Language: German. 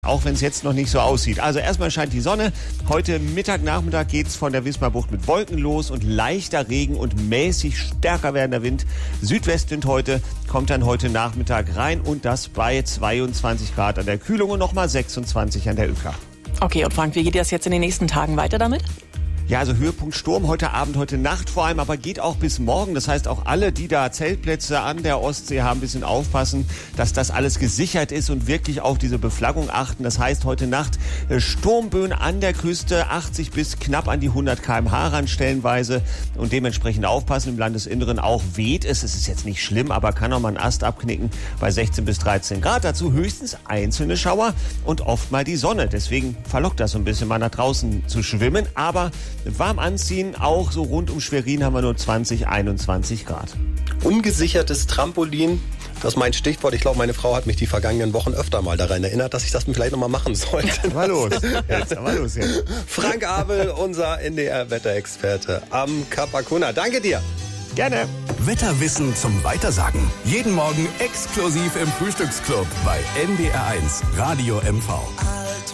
Auch wenn es jetzt noch nicht so aussieht. Also erstmal scheint die Sonne. Heute Mittag, Nachmittag geht's von der Wismarbucht mit Wolken los und leichter Regen und mäßig stärker werdender Wind. Südwestwind heute kommt dann heute Nachmittag rein und das bei 22 Grad an der Kühlung und nochmal 26 an der Ücker. Okay, und Frank, wie geht das jetzt in den nächsten Tagen weiter damit? Ja, also Höhepunkt Sturm heute Abend, heute Nacht vor allem, aber geht auch bis morgen. Das heißt, auch alle, die da Zeltplätze an der Ostsee haben, ein bisschen aufpassen, dass das alles gesichert ist und wirklich auf diese Beflaggung achten. Das heißt, heute Nacht Sturmböen an der Küste, 80 bis knapp an die 100 km/h ran stellenweise und dementsprechend aufpassen. Im Landesinneren auch weht es. Es ist jetzt nicht schlimm, aber kann auch mal einen Ast abknicken bei 16 bis 13 Grad. Dazu höchstens einzelne Schauer und oft mal die Sonne. Deswegen verlockt das so ein bisschen mal nach draußen zu schwimmen, aber warm anziehen, auch so rund um Schwerin haben wir nur 20, 21 Grad. Ungesichertes Trampolin, das ist mein Stichwort. Ich glaube, meine Frau hat mich die vergangenen Wochen öfter mal daran erinnert, dass ich das vielleicht nochmal machen sollte. Aber los, jetzt. Frank Abel, unser NDR-Wetterexperte am Kap Arkona. Danke dir. Gerne. Wetterwissen zum Weitersagen. Jeden Morgen exklusiv im Frühstücksclub bei NDR1 Radio MV.